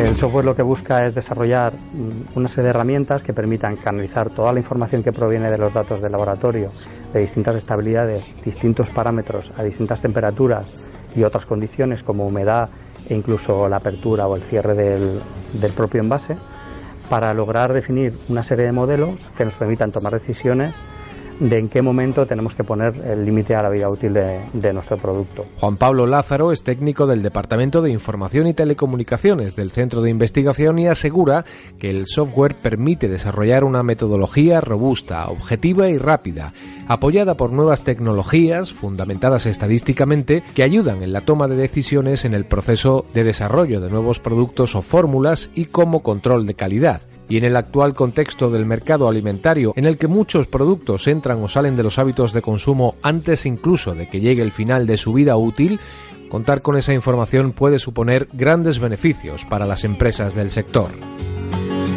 El software lo que busca es desarrollar una serie de herramientas que permitan canalizar toda la información que proviene de los datos del laboratorio, de distintas estabilidades, distintos parámetros a distintas temperaturas y otras condiciones como humedad e incluso la apertura o el cierre del propio envase, para lograr definir una serie de modelos que nos permitan tomar decisiones de en qué momento tenemos que poner el límite a la vida útil de nuestro producto. Juan Pablo Lázaro es técnico del Departamento de Información y Telecomunicaciones del Centro de Investigación y asegura que el software permite desarrollar una metodología robusta, objetiva y rápida, apoyada por nuevas tecnologías fundamentadas estadísticamente que ayudan en la toma de decisiones en el proceso de desarrollo de nuevos productos o fórmulas y como control de calidad. Y en el actual contexto del mercado alimentario, en el que muchos productos entran o salen de los hábitos de consumo antes incluso de que llegue el final de su vida útil, contar con esa información puede suponer grandes beneficios para las empresas del sector.